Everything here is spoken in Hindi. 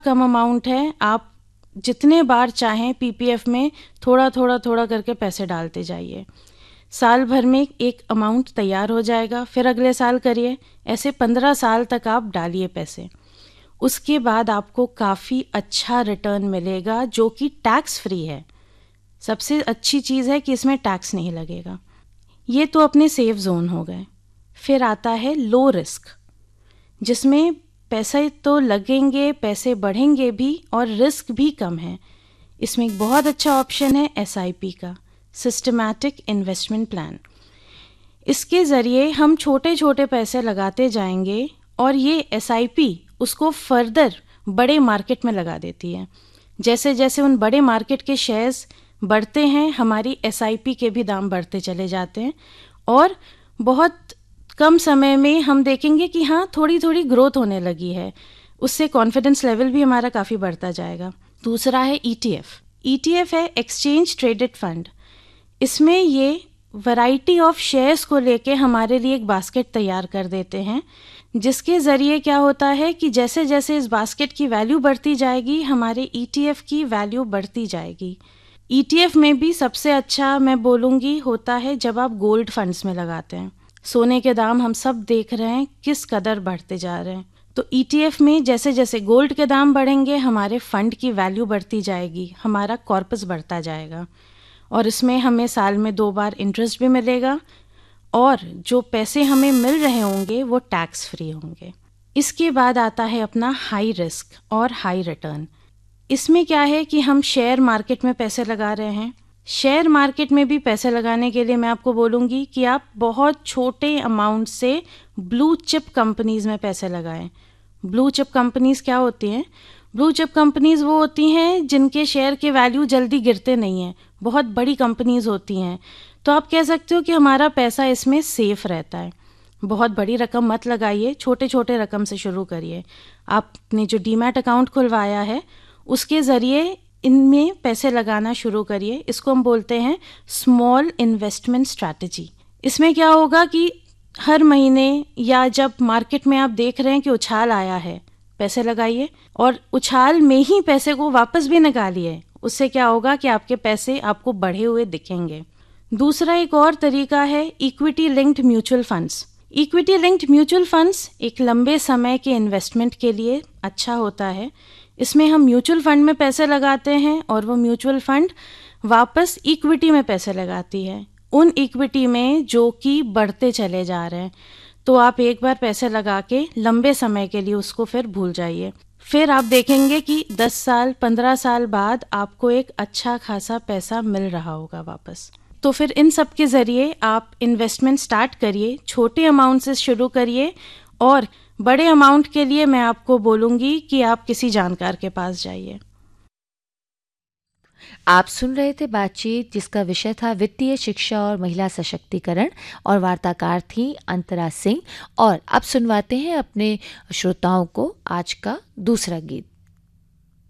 कम अमाउंट है, आप जितने बार चाहें पीपीएफ में थोड़ा थोड़ा थोड़ा करके पैसे डालते जाइए। साल भर में एक अमाउंट तैयार हो जाएगा, फिर अगले साल करिए, ऐसे 15 साल तक आप डालिए पैसे। उसके बाद आपको काफ़ी अच्छा रिटर्न मिलेगा जो कि टैक्स फ्री है। सबसे अच्छी चीज़ है कि इसमें टैक्स नहीं लगेगा। ये तो अपने सेफ जोन हो गए। फिर आता है लो रिस्क, जिसमें पैसे तो लगेंगे, पैसे बढ़ेंगे भी और रिस्क भी कम है। इसमें एक बहुत अच्छा ऑप्शन है एसआईपी का, सिस्टमैटिक इन्वेस्टमेंट प्लान। इसके ज़रिए हम छोटे छोटे पैसे लगाते जाएंगे और ये एसआईपी उसको फर्दर बड़े मार्केट में लगा देती है। जैसे जैसे उन बड़े मार्केट के शेयर्स बढ़ते हैं, हमारी एसआईपी के भी दाम बढ़ते चले जाते हैं और बहुत कम समय में हम देखेंगे कि हाँ, थोड़ी थोड़ी ग्रोथ होने लगी है। उससे कॉन्फिडेंस लेवल भी हमारा काफ़ी बढ़ता जाएगा। दूसरा है ईटीएफ। ईटीएफ है एक्सचेंज ट्रेडेड फंड। इसमें ये वैरायटी ऑफ शेयर्स को लेके हमारे लिए एक बास्केट तैयार कर देते हैं, जिसके ज़रिए क्या होता है कि जैसे जैसे इस बास्केट की वैल्यू बढ़ती जाएगी, हमारे ईटीएफ की वैल्यू बढ़ती जाएगी। ईटीएफ में भी सबसे अच्छा मैं बोलूँगी होता है जब आप गोल्ड फंड्स में लगाते हैं। सोने के दाम हम सब देख रहे हैं किस कदर बढ़ते जा रहे हैं, तो ईटीएफ में जैसे जैसे गोल्ड के दाम बढ़ेंगे, हमारे फंड की वैल्यू बढ़ती जाएगी, हमारा कॉर्पस बढ़ता जाएगा और इसमें हमें साल में 2 बार इंटरेस्ट भी मिलेगा और जो पैसे हमें मिल रहे होंगे वो टैक्स फ्री होंगे। इसके बाद आता है अपना हाई रिस्क और हाई रिटर्न। इसमें क्या है कि हम शेयर मार्केट में पैसे लगा रहे हैं। शेयर मार्केट में भी पैसे लगाने के लिए मैं आपको बोलूँगी कि आप बहुत छोटे अमाउंट से ब्लू चिप कंपनीज़ में पैसे लगाएं। ब्लू चिप कंपनीज़ क्या होती हैं? ब्लू चिप कंपनीज़ वो होती हैं जिनके शेयर के वैल्यू जल्दी गिरते नहीं हैं, बहुत बड़ी कंपनीज़ होती हैं। तो आप कह सकते हो कि हमारा पैसा इसमें सेफ रहता है। बहुत बड़ी रकम मत लगाइए, छोटे छोटे रकम से शुरू करिए। आपने जो डीमैट अकाउंट खुलवाया है उसके ज़रिए इनमें पैसे लगाना शुरू करिए। इसको हम बोलते हैं स्मॉल इन्वेस्टमेंट स्ट्रैटेजी। इसमें क्या होगा कि हर महीने या जब मार्केट में आप देख रहे हैं कि उछाल आया है, पैसे लगाइए और उछाल में ही पैसे को वापस भी निकालिए। उससे क्या होगा कि आपके पैसे आपको बढ़े हुए दिखेंगे। दूसरा एक और तरीका है equity linked mutual funds. Equity linked mutual funds एक लंबे समय के इन्वेस्टमेंट के लिए अच्छा होता है। इसमें हम म्यूचुअल फंड में पैसे लगाते हैं और वो म्यूचुअल फंड वापस इक्विटी में पैसे लगाती है, उन इक्विटी में जो कि बढ़ते चले जा रहे हैं। तो आप एक बार पैसे लगा के लंबे समय के लिए उसको फिर भूल जाइए। फिर आप देखेंगे कि 10 साल 15 साल बाद आपको एक अच्छा खासा पैसा मिल रहा होगा वापस। तो फिर इन सब के ज़रिए आप इन्वेस्टमेंट स्टार्ट करिए, छोटे अमाउंट से शुरू करिए और बड़े अमाउंट के लिए मैं आपको बोलूँगी कि आप किसी जानकार के पास जाइए। आप सुन रहे थे बातचीत जिसका विषय था वित्तीय शिक्षा और महिला सशक्तिकरण और वार्ताकार थी अंतरा सिंह। और अब सुनवाते हैं अपने श्रोताओं को आज का दूसरा गीत।